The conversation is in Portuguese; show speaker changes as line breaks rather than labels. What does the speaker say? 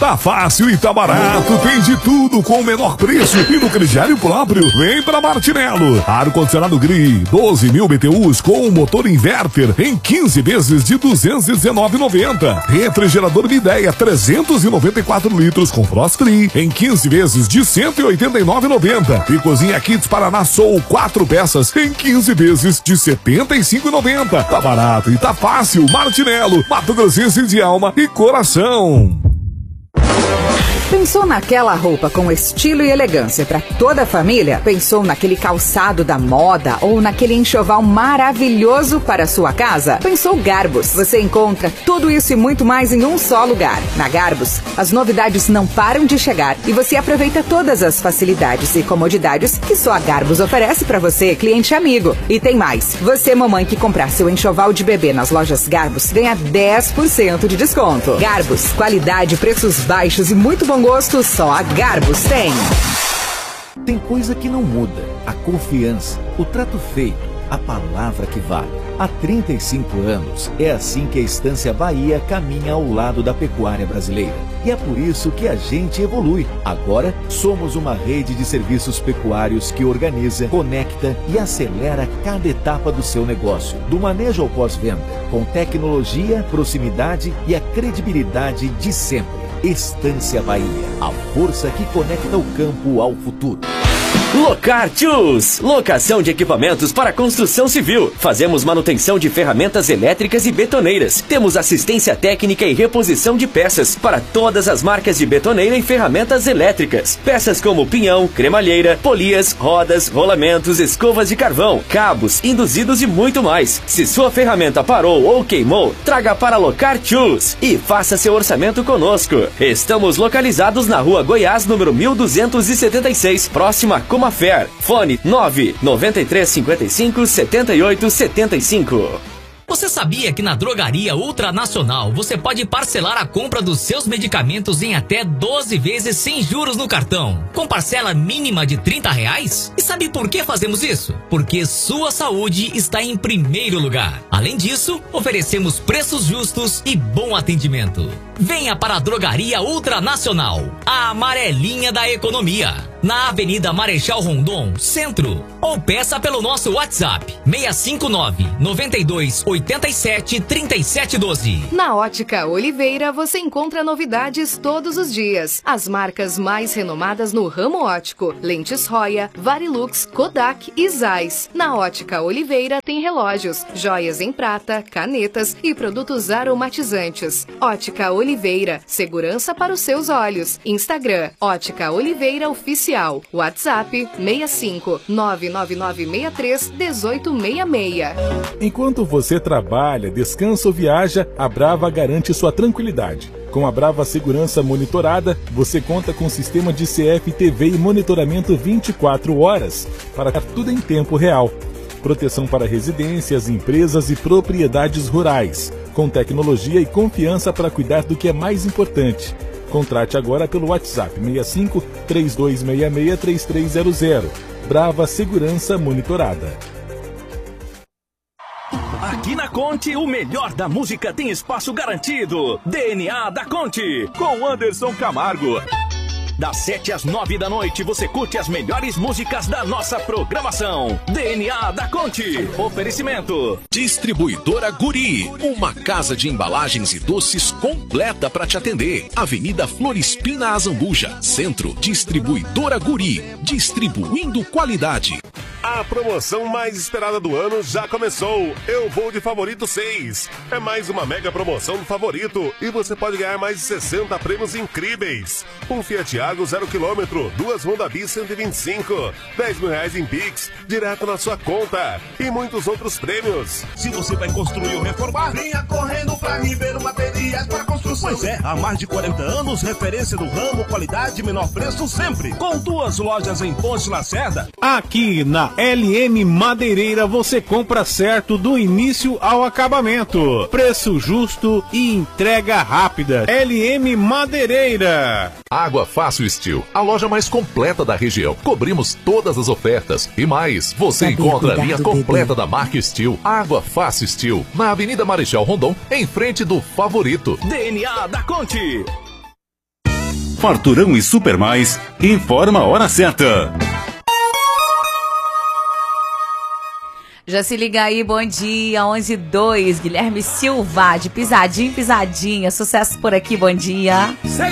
Tá fácil e tá barato, tem de tudo com o menor preço e no crediário próprio. Vem pra Martinello. Ar-condicionado GRI, 12.000 BTUs com motor inverter em 15 vezes de R$ 219,90. Refrigerador Midea, 394 litros com Frost Free em 15 vezes de R$ 189,90. E Cozinha Kits Paraná Soul, 4 peças em 15 vezes de R$ 75,90. Tá barato e tá fácil. Martinello, Mato Grossense de alma e coração.
Pensou naquela roupa com estilo e elegância para toda a família? Pensou naquele calçado da moda ou naquele enxoval maravilhoso para a sua casa? Pensou Garbus. Você encontra tudo isso e muito mais em um só lugar. Na Garbus, as novidades não param de chegar e você aproveita todas as facilidades e comodidades que só a Garbus oferece para você, cliente amigo. E tem mais. Você, mamãe, que comprar seu enxoval de bebê nas lojas Garbus, ganha 10% de desconto. Garbus, qualidade, preços baixos e muito bom gosto, só a Garbus tem.
Tem coisa que não muda: a confiança, o trato feito, a palavra que vale. Há 35 anos, é assim que a Estância Bahia caminha ao lado da pecuária brasileira. E é por isso que a gente evolui. Agora, somos uma rede de serviços pecuários que organiza, conecta e acelera cada etapa do seu negócio. Do manejo ao pós-venda, com tecnologia, proximidade e a credibilidade de sempre. Estância Bahia, a força que conecta o campo ao futuro.
Locar Tools, locação de equipamentos para construção civil. Fazemos manutenção de ferramentas elétricas e betoneiras. Temos assistência técnica e reposição de peças para todas as marcas de betoneira e ferramentas elétricas. Peças como pinhão, cremalheira, polias, rodas, rolamentos, escovas de carvão, cabos, induzidos e muito mais. Se sua ferramenta parou ou queimou, traga para Locar Tools e faça seu orçamento conosco. Estamos localizados na Rua Goiás, número 1276, próxima a Comafer. Fone 993557875.
Você sabia que na Drogaria Ultranacional você pode parcelar a compra dos seus medicamentos em até 12 vezes sem juros no cartão, com parcela mínima de R$30? E sabe por que fazemos isso? Porque sua saúde está em primeiro lugar. Além disso, oferecemos preços justos e bom atendimento. Venha para a Drogaria Ultranacional, a amarelinha da economia, na Avenida Marechal Rondon, Centro. Ou peça pelo nosso WhatsApp, 659-9287-3712.
Na Ótica Oliveira você encontra novidades todos os dias. As marcas mais renomadas no ramo óptico: Lentes Roya, Varilux, Kodak e Zeiss. Na Ótica Oliveira tem relógios, joias em prata, canetas e produtos aromatizantes. Ótica Oliveira, segurança para os seus olhos. Instagram, Ótica Oliveira Oficial. WhatsApp, 65-99963-1866.
Enquanto você trabalha, descansa ou viaja, a Brava garante sua tranquilidade. Com a Brava Segurança Monitorada, você conta com sistema de CFTV e monitoramento 24 horas para tudo em tempo real. Proteção para residências, empresas e propriedades rurais, com tecnologia e confiança para cuidar do que é mais importante. Contrate agora pelo WhatsApp 65-3266-3300. Brava Segurança Monitorada.
Aqui na Conte, o melhor da música tem espaço garantido. DNA da Conte, com Anderson Camargo. Das 7 às 9 da noite, você curte as melhores músicas da nossa programação. DNA da Conte. Oferecimento.
Distribuidora Guri, uma casa de embalagens e doces completa para te atender. Avenida Florispina Azambuja, Centro. Distribuidora Guri, distribuindo qualidade.
A promoção mais esperada do ano já começou. Eu vou de Favorito 6. É mais uma mega promoção do Favorito e você pode ganhar mais de 60 prêmios incríveis. Um Fiat Argo 0 km, 2 Honda Bis 125, R$10.000 em Pix, direto na sua conta e muitos outros prêmios.
Se você vai construir ou reformar, venha correndo pra Ribeiro Materiais para Construção.
Pois é, há mais de 40 anos, referência do ramo, qualidade, menor preço sempre. Com 2 lojas em Ponte Lacerda.
Aqui na LM Madeireira você compra certo do início ao acabamento. Preço justo e entrega rápida. LM Madeireira.
Água Fácil Steel, a loja mais completa da região. Cobrimos todas as ofertas e mais. Você encontra a linha completa da marca Steel. Água Fácil Steel, na Avenida Marechal Rondon, em frente do Favorito.
DNA da Conte.
Farturão e Super Mais informa a hora certa.
Já se liga aí, bom dia, 11:02, Guilherme Silva, de Pisadinha em Pisadinha, sucesso por aqui, bom dia.